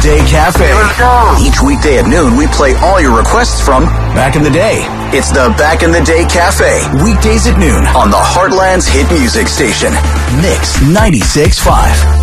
Day Cafe. Let's go. Each weekday at noon, we play all your requests from back in the day. It's the Back in the Day Cafe. Weekdays at noon on the Heartland's hit music station, Mix 96.5.